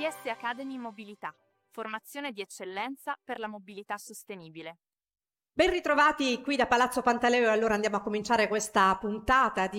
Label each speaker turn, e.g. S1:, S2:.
S1: ITS Academy Mobilità, formazione di eccellenza per la mobilità sostenibile.
S2: Ben ritrovati qui da Palazzo Pantaleo, e allora andiamo a cominciare questa puntata di